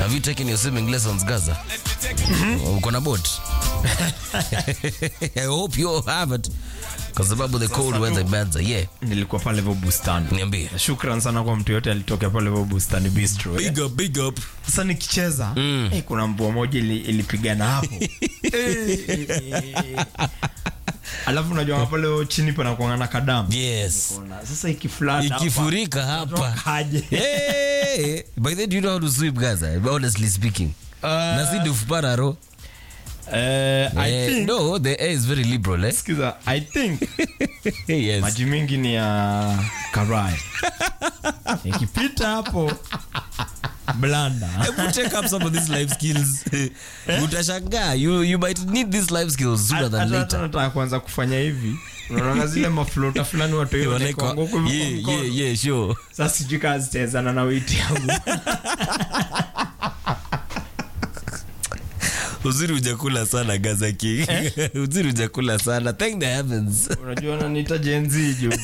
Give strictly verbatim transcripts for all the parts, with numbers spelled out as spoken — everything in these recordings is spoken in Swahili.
Have you taken your swimming lessons, Gaza? Mm-hmm. Uko na boat? I hope you have it. Kwa sababu the cold weather imeanza. Yeah. Nilikuwa pale Level Bustani. Niambie. Shukran sana kwa mtu yote alitoka pale Level Bustani Bistro. Big up, big up. Sasa nikicheza, mm. eh, kuna mbwa moja ilipigana hapo. Alafu unajua pale chini pana kuangana kadamu. Yes. Sasa ikiflata hapa. Ikifurika hapa. Hey, by the way, do you know how to swim, Gaza? Honestly speaking. Uh, Nasi dufupara ro. Uh, I yeah, think no, the air is very liberal, eh? Excuse, I think yes. Maji mingi ni ya Karai. Ikipita hapo blanda. Hebu take up some of these life skills. Utashangaa, you you might need these life skills sooner than later. Nataka kuanza kufanya hivi. Unaona zile maflota fulani watu hiyo wanaiko ngoko. Yeah, yeah, yeah, sure. Sasa sijui kazi tezana na weight yangu. Uzuri hujakula sana, Gaza King. Eh? Uzuri hujakula sana. Thank the heavens. Unajua unaniita Gen Z jo.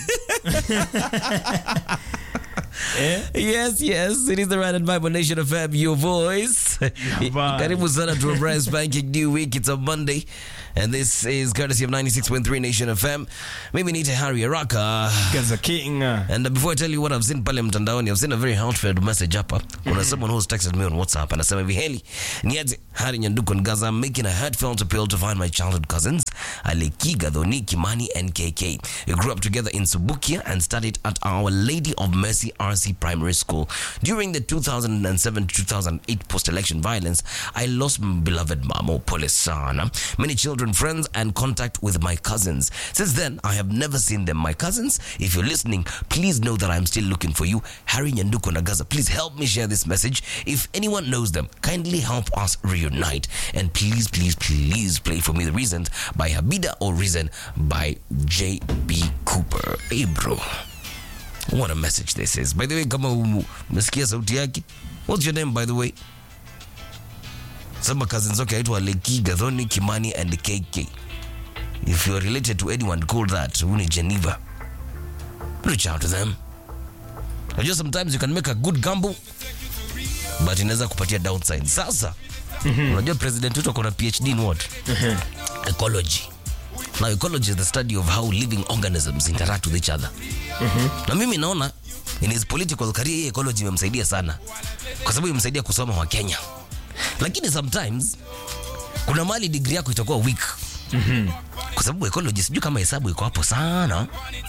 Eh? Yes, yes. It is the Rand and Bible Nation F M, your voice. Karibu sana to a brand spanking new week. It's a Monday. And this is courtesy of ninety-six point three Nation F M. Maybe need to hurry Araka. Gaza King. And uh, before I tell you what I've seen pale mtandaoni, I've seen a very heartfelt message hapa. Kuna mm-hmm. someone who's texted me on WhatsApp and I said, Heli, niaje Hari Nyanduko and Gaza, I'm making a heartfelt appeal to find my childhood cousins, Alekiga, Dhoni, Kimani, and K K. We grew up together in Subukia and studied at Our Lady of Mercy R C Primary School. During the two thousand seven to two thousand eight post-election violence, I lost my beloved Mamo Polisana. Many children, friends, and contact with my cousins. Since then, I have never seen them. My cousins, if you're listening, please know that I'm still looking for you. Hari Nyanduko Nagaza, please help me share this message. If anyone knows them, kindly help us reunite. And please, please, please play for me The Reasons by Habida or Reason by J B Cooper. Hey, bro. What a message this is. By the way, kama umesikia sauti yake. What's your name, by the way? Some cousins okay aitwa Lekiga, Dhoni, Kimani, and K K. If you're related to anyone called that, uni Geneva, reach out to them. I just sometimes you can make a good gamble, but inaweza kupatia downside. Sasa, mm-hmm. unajua president wetu akona P H D in what? Mm-hmm. Ecology. Now ecology is the study of how living organisms interact with each other. Mm-hmm. Na mimi naona in his political career ecology imemsaidia sana. Kwa sababu imemsaidia kusoma wa Kenya. Lakini sometimes kuna mali degree yako itakuwa weak. Mhm. Kwa sababu ecology sijui kama hesabu iko hapo sana.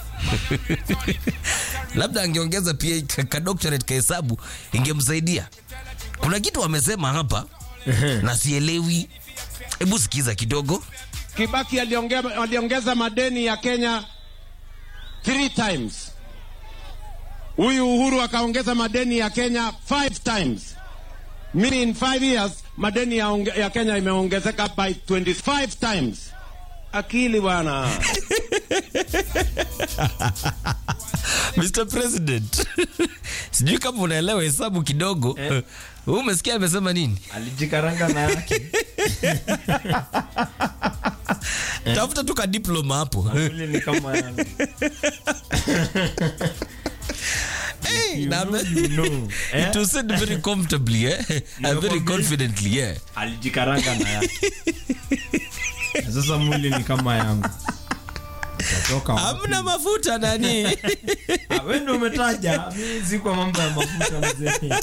Labda angeongeza pia ka doctorate ka hesabu ingemsaidia. Kuna kitu wamesema hapa na sielewi. Hebu sikiza kidogo. Kibaki aliongeza aliongeza madeni ya Kenya three times. Huyu Uhuru akaongeza madeni ya Kenya five times. Meaning in five years, madeni ya, onge, ya Kenya imeongezeka by twenty-five times. Akili bwana. Mister President. Sijui kama unaelewa hesabu kidogo. Eh. Umesikia amesema nini? Alijikaranga na yake. Tafuta tu ka diploma hapo. Akili ni kama yangu. Hey, you know, you know. Eh? It was said very comfortably, eh? And very confidently, yeah. Alijikaranga na yake. Sasa mwili ni kama yangu. Hamna mafuta nani? Wewe ndio umetaja, mimi si kwa mambo ya mafuta mzee.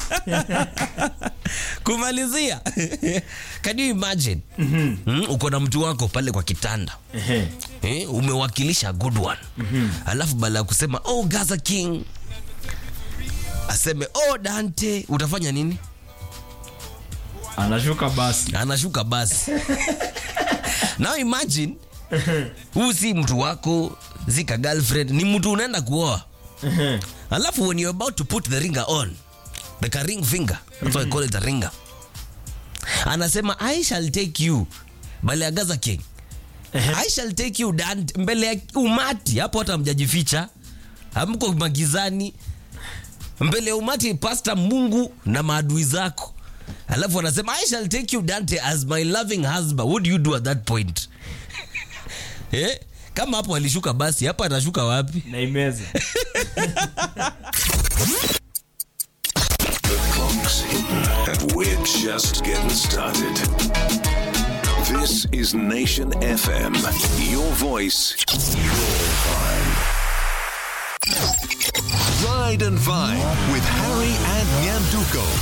Kumalizia. Can you imagine? Mhm. Mm, uko na mtu wako pale kwa kitanda. Ehe. Eh, umewakilisha good one. Mhm. Alafu bala kusema, "Oh Gaza King." Aseme, "Oh Dante, utafanya nini?" Anashuka basi. Anashuka basi. Now imagine huu si mtu wako, zika girlfriend, ni mtu unaenda kuoa. Alafu when you're about to put the ringer on, the ring finger, that's why I call it a ringer. Anasema, "I shall take you." Bale ya Gaza King. "I shall take you Dante." Mbele ya umati, hapo hata mjajificha. Hamko magizani. Mbele ya umati pasta Mungu na maadui zako. Alafu anasema, "I shall take you Dante as my loving husband." What do you do at that point? Eh? Kama hapo alishuka basi, hapa atashuka wapi? Na imeza. The clock's hitting at Wix just getting started. This is Nation F M. Your voice, your vibe. Ride and Vibe with Harry and Nyanduko.